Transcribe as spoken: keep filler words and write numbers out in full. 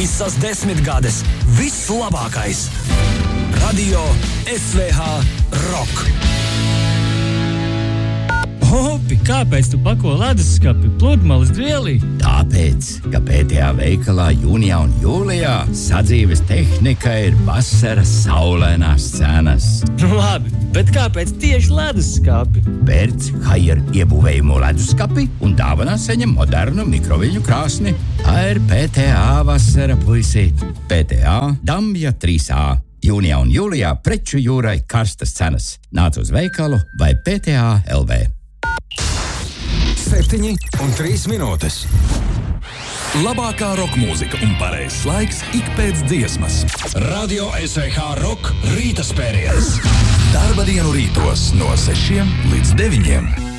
Visas desmitgades, viss labākais. Radio S V H Rock. Opi, kāpēc tu pako leduskapi pludmales dvielī? Tāpēc, ka P T A veikalā jūnijā un jūlijā sadzīves tehnika ir vasaras saulainās cenas. Nu labi, bet kāpēc tieši leduskapi? Pērc Haier iebūvējumu leduskapi un dāvanā saņem modernu mikroviļņu krāsni. Tā ir P T A vasara, puisīt. P T A Damja trīs A. Jūnijā un jūlijā preču jūrai karstas cenas. Nāc uz veikalu vai P T A L V. Septiņi un trīs minūtes. Labākā roka mūzika un pareizs laiks ik pēc dziesmas. Radio S V H Rock rīta spēriens. Darba dienu rītos no sešiem līdz deviņiem.